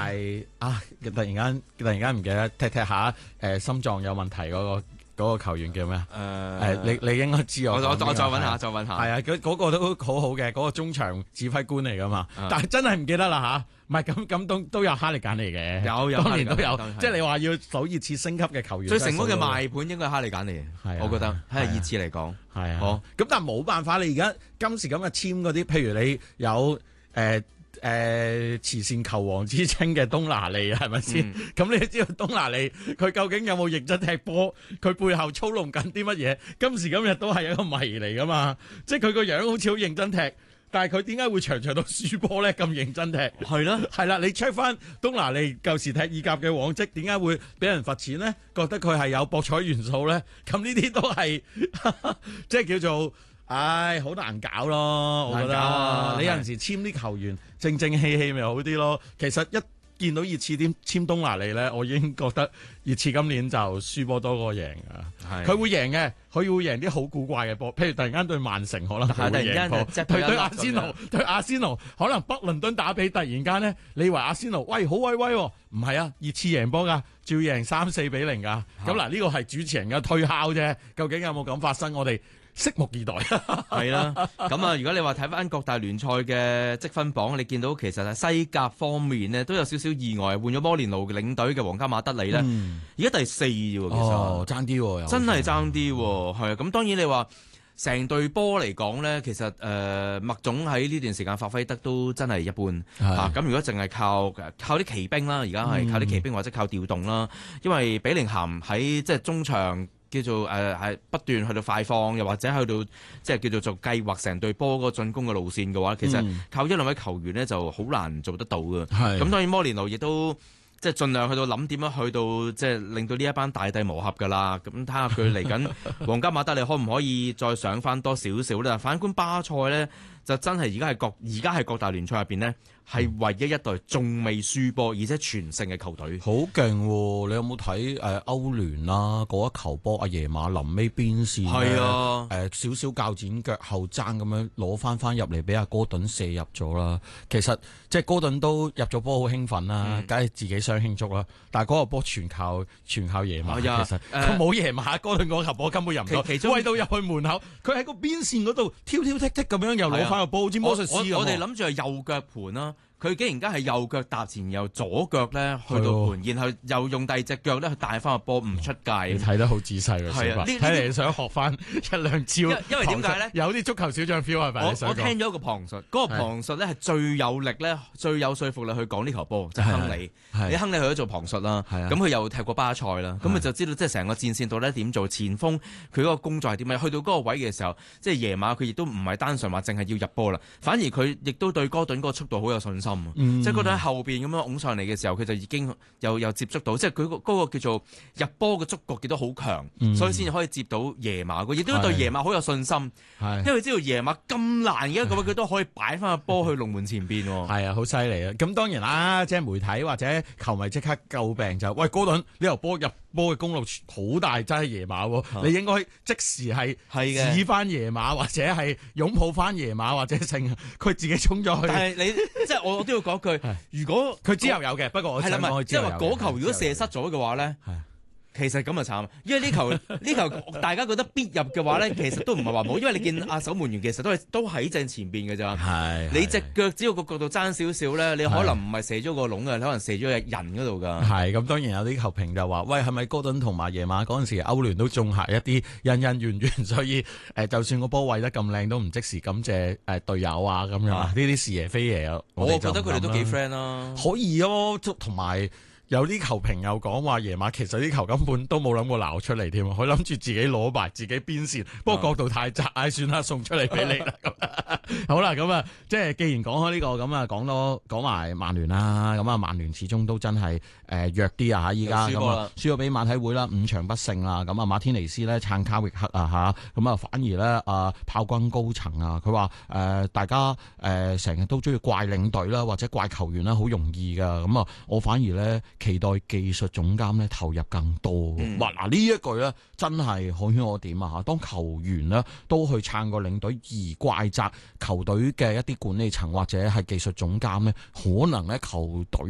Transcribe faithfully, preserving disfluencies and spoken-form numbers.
係啊，突然間突然間唔記得踢踢下誒、呃、心臟有問題嗰、嗰個。嗰個球員叫咩？誒、呃，你你應該知我。 我我我再揾下，再揾下。 係啊，嗰嗰、嗰個都好好嘅，嗰、嗰個中場指揮官嚟噶嘛。 啊、 但係真係唔記得啦吓，唔係咁咁都都有哈利簡尼嘅， 有有當年都有。即係你話要數熱刺升級嘅球員， 最成功嘅賣盤應該係哈利簡尼。係、啊，我覺得喺熱刺嚟講。 係啊。 好。 咁但係冇辦法，你而家今時今日簽嗰啲，譬如你有誒。呃誒、呃，慈善球王之稱嘅東拿利係咪先？咁、嗯、你知道東拿利佢究竟有冇認真踢波？佢背後操弄緊啲乜嘢？今時今日都係一個謎嚟噶嘛？即係佢個樣好似好認真踢，但係佢點解會場場都輸波咧？咁認真踢係咯，係啦，你 check 翻東拿利舊時踢意甲嘅往績，點解會俾人罰錢咧？覺得佢係有博彩元素咧？咁呢啲都係即係叫做。唉，好難搞咯，我覺得。啊、你有陣時簽啲球員正正氣氣咪好啲咯。其實一見到熱刺點簽東拿利咧，我已經覺得熱刺今年就輸波多過贏㗎。佢會贏嘅，佢會贏啲好古怪嘅波，譬如突然間對曼城可能佢會贏波，對對阿仙奴對阿仙奴可能北倫敦打比突然間咧，你以為阿仙奴喂好威威喎？唔係啊，熱刺贏波㗎，照贏三四比零㗎。咁嗱，呢個係主持人嘅推敲啫，究竟有冇咁發生？我哋拭目以待。 係啦，咁啊，如果你話睇翻各大聯賽嘅積分榜，你見到其實係西甲方面呢都有少少意外，換咗摩連奴領隊嘅皇家馬德里呢，而家、嗯、第四喎，其實爭啲、哦，真係爭啲，係啊。咁當然你話成隊波嚟講呢，其實誒、呃、麥總喺呢段時間發揮得都真係一般嚇。咁、啊、如果淨係靠靠啲騎兵啦，而家係靠啲騎兵或者靠調動啦，因為比寧咸喺即係中場。叫做誒係、呃、不斷去到快放，又或者去到即係叫做做計劃成隊波嗰個進攻嘅路線嘅話，其實靠一兩位球員呢就好難做得到嘅。咁、嗯、當然摩連奴亦都即係盡量去到諗點樣去到即係令到呢一班大帝磨合㗎啦。咁睇下佢嚟緊皇家馬德里可唔可以再上翻多少少咧？反觀巴塞呢，就真係而家係各而家係各大聯賽入邊呢，係唯一一隊仲未輸波而且全勝嘅球隊， 好勁喎！你有冇睇誒歐聯啦？嗰一球波阿爺馬臨尾邊線係啊，誒少少較剪腳後爭咁樣攞翻翻入嚟俾阿哥頓射入咗啦。其實即係哥頓都入咗波好興奮啦，梗係、嗯、自己想慶祝啦。但係嗰個波全靠全靠爺馬，啊、其實佢冇爺馬，哥頓嗰球波根本入唔到，喂到入去門口，佢喺個邊線嗰度挑挑剔剔咁樣又攞翻個波，好似魔術師咁。 我哋諗住係右腳盤啦。佢竟然間係右腳踏前，又左腳咧去到盤，然後又用第二隻腳咧去帶翻個波唔出界。你睇得好仔細啊，小白。睇嚟你想學翻一兩招。 因為點解咧？ 有啲足球小將 feel 係咪？ 我我聽咗一個旁述，嗰、那個旁述咧係最有力咧、最有說服力去講呢球波，就係、是、亨利。你亨利去咗做旁述啦，咁佢又踢過巴塞啦，咁佢就知道即係成個戰線度咧點做前鋒，佢嗰個工作係點樣。去到嗰個位嘅時候，即係夜馬佢亦都唔係單純話淨係要入波啦，反而佢亦都對哥頓嗰個速度好有信心。嗯、即係覺得喺後邊咁樣拱上嚟嘅時候，佢就已經又又接觸到，即係佢嗰個叫做入波嘅觸覺亦都好強，嗯、所以先至可以接到耶馬。佢亦都對耶馬好有信心，因為知道耶馬咁難嘅一個位，佢都可以擺翻個波去龍門前邊。 係啊，好犀利啊！咁當然啦，即係媒體或者球迷即刻詬病就，喂，哥頓呢球波入波嘅功勞好大，真係耶馬，啊、你應該即時係指翻耶馬，或者係擁抱翻耶馬，或者成佢自己衝咗去。 但係你即係我我都要講句，如果佢之後有嘅，不過我想講即係話嗰球如果射失咗嘅話咧。其實咁就慘，因為呢球呢球大家覺得必入嘅話咧，其實都唔係話冇，因為你見阿守門員其實都係都喺正前邊嘅咋。係你隻腳只要個角度爭少少咧，你可能唔係射咗個窿嘅，你可能射咗個人嗰度㗎。係咁，當然有啲球評就話：喂，係咪哥頓同埋夜馬嗰陣時歐聯都種下一啲恩恩怨怨，所以誒，就算個波位得咁靚，都唔即時感謝誒隊友啊咁樣。呢啲是爺非爺啊，我覺得佢哋都幾 friend 啦。 可以咯，同埋。有啲球評又講話夜馬其實啲球根本都冇諗過鬧出嚟添，佢諗住自己攞埋自己邊線，不過角度太窄，唉，算啦，送出嚟俾你啦。好啦，咁啊，即係既然講開呢個，咁啊講多講埋曼聯啦。咁啊，曼聯始終都真係誒弱啲啊嚇，依家咁啊輸咗俾馬體會啦，五場不勝啦。咁啊，馬天尼斯咧撐卡域克啊嚇，咁啊反而咧啊炮轟高層啊，佢話誒大家誒成日都中意怪領隊啦，或者怪球員啦，好容易噶。咁啊，我反而咧。期待技術總監咧投入更多。哇！嗱呢一句咧真係可圈可點啊嚇！當球員咧都去撐個領隊，而怪責球隊嘅一啲管理層或者係技術總監咧，可能咧球隊